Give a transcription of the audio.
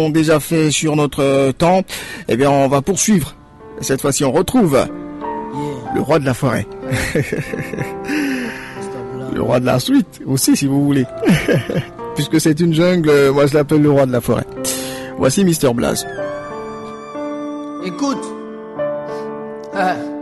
déjà fait sur notre temps, eh bien on va poursuivre. Cette fois-ci on retrouve le roi de la forêt. Le roi de la suite aussi si vous voulez. Puisque c'est une jungle, moi je l'appelle le roi de la forêt. Voici Mr Blaze. Écoute,